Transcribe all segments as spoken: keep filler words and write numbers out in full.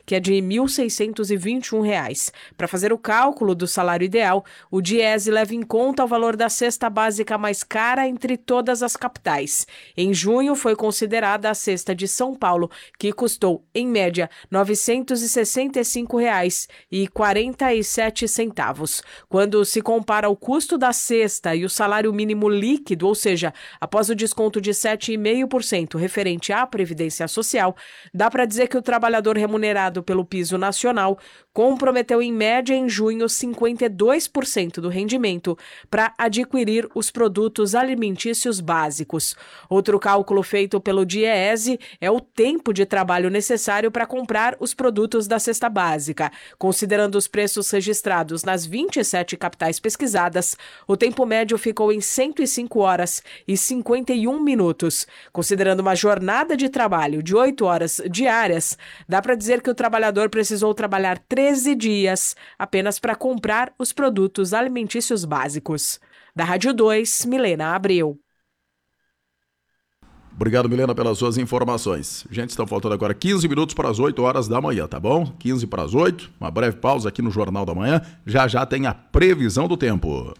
que é de mil seiscentos e vinte e um reais. Para fazer o cálculo do salário ideal, o Diese leva em conta o valor da cesta básica mais cara entre todas as capitais. Em junho, foi considerada a cesta de São Paulo, que custou, em média, novecentos e sessenta e cinco reais e quarenta e sete centavos. Quando se compara o custo da cesta e o salário mínimo líquido, ou seja, após o desconto de sete vírgula cinco por cento referente à Previdência Social, dá para dizer que o trabalhador remunerado pelo piso nacional comprometeu em média em junho cinquenta e dois por cento do rendimento para adquirir os produtos alimentícios básicos. Outro cálculo feito pelo Diese é o tempo de trabalho necessário para comprar os produtos da cesta básica. Considerando os preços registrados nas vinte e sete capitais pesquisadas, o tempo médio ficou em cento e cinco horas e cinquenta e um minutos. Considerando uma jornada de trabalho de oito horas diárias, dá para dizer que o trabalhador precisou trabalhar treze dias apenas para comprar os produtos alimentícios básicos. Da Rádio dois, Milena Abreu. Obrigado, Milena, pelas suas informações. Gente, estão faltando agora quinze minutos para as oito horas da manhã, tá bom? quinze para as oito, uma breve pausa aqui no Jornal da Manhã. Já já tem a previsão do tempo.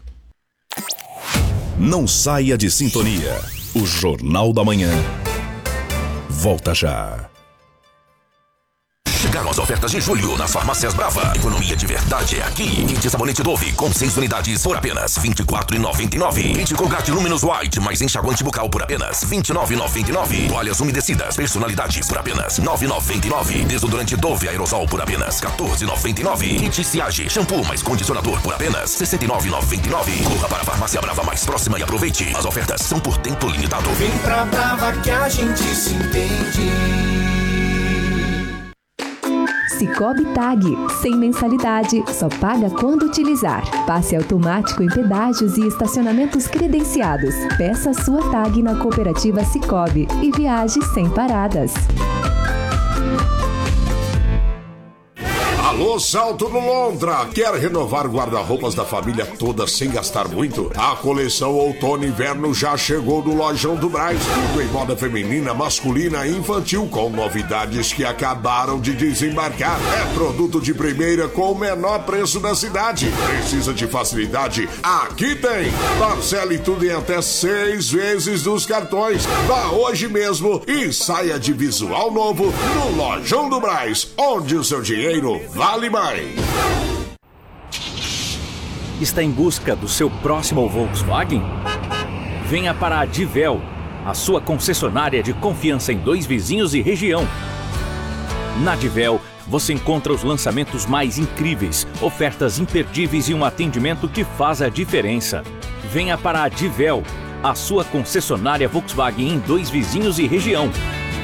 Não saia de sintonia. O Jornal da Manhã volta já. Chegaram as ofertas de julho nas farmácias Brava. Economia de verdade é aqui. Kit sabonete Dove com seis unidades por apenas vinte e quatro reais e noventa e nove centavos. Kit Colgate Luminous White mais enxaguante bucal por apenas vinte e nove reais e noventa e nove centavos. Toalhas umedecidas personalidades por apenas nove reais e noventa e nove centavos. Desodorante Dove Aerosol por apenas quatorze reais e noventa e nove centavos. Kit Siage shampoo mais condicionador por apenas sessenta e nove reais e noventa e nove centavos. Corra para a farmácia Brava mais próxima e aproveite. As ofertas são por tempo limitado. Vem pra Brava que a gente se entende. Sicoob Tag, sem mensalidade, só paga quando utilizar. Passe automático em pedágios e estacionamentos credenciados. Peça sua tag na cooperativa Sicoob e viaje sem paradas. Alô, Salto do Londra! Quer renovar guarda-roupas da família toda sem gastar muito? A coleção Outono e Inverno já chegou no Lojão do Brás. Tudo em moda feminina, masculina e infantil, com novidades que acabaram de desembarcar. É produto de primeira com o menor preço da cidade. Precisa de facilidade? Aqui tem! Parcele tudo em até seis vezes dos cartões. Vá hoje mesmo e saia de visual novo no Lojão do Brás, onde o seu dinheiro vale mais. Está em busca do seu próximo Volkswagen? Venha para a Divel, a sua concessionária de confiança em Dois Vizinhos e região. Na Divel, você encontra os lançamentos mais incríveis, ofertas imperdíveis e um atendimento que faz a diferença. Venha para a Divel, a sua concessionária Volkswagen em Dois Vizinhos e região.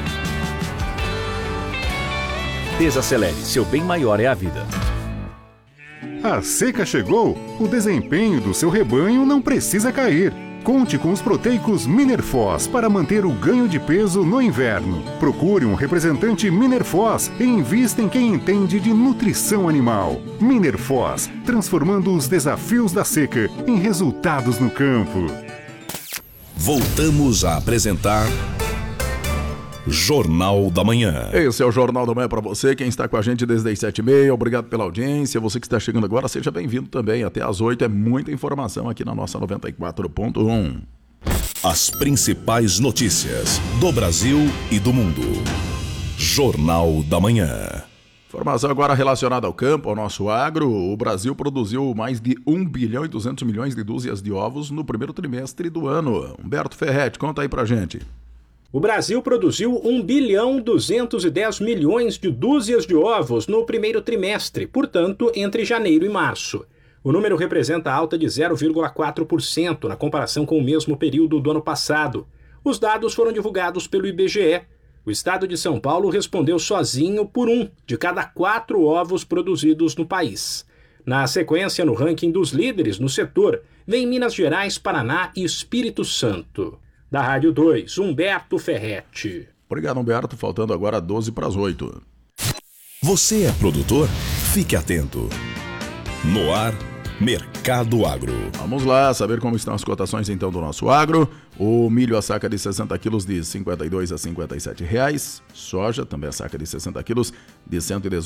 Desacelere, seu bem maior é a vida. A seca chegou, o desempenho do seu rebanho não precisa cair. Conte com os proteicos Minerfoz para manter o ganho de peso no inverno. Procure um representante Minerfoz e invista em quem entende de nutrição animal. Minerfoz, transformando os desafios da seca em resultados no campo. Voltamos a apresentar Jornal da Manhã. Esse é o Jornal da Manhã para você, quem está com a gente desde as sete e meia, obrigado pela audiência, você que está chegando agora, seja bem-vindo também, até às oito, é muita informação aqui na nossa noventa e quatro ponto um. As principais notícias do Brasil e do mundo. Jornal da Manhã. Informação agora relacionada ao campo, ao nosso agro. O Brasil produziu mais de um bilhão e duzentos milhões de dúzias de ovos no primeiro trimestre do ano. Humberto Ferretti, conta aí pra gente. O Brasil produziu um bilhão duzentos e dez milhões de dúzias de ovos no primeiro trimestre, portanto, entre janeiro e março. O número representa alta de zero vírgula quatro por cento na comparação com o mesmo período do ano passado. Os dados foram divulgados pelo I B G E. O estado de São Paulo respondeu sozinho por um de cada quatro ovos produzidos no país. Na sequência, no ranking dos líderes no setor, vem Minas Gerais, Paraná e Espírito Santo. Da Rádio dois, Humberto Ferretti. Obrigado, Humberto. Faltando agora doze para as oito. Você é produtor? Fique atento. No ar, Mercado Agro. Vamos lá saber como estão as cotações então do nosso agro. O milho a saca de sessenta quilos de cinquenta e dois a cinquenta e sete reais. Soja também a saca de sessenta quilos de cento e dezoito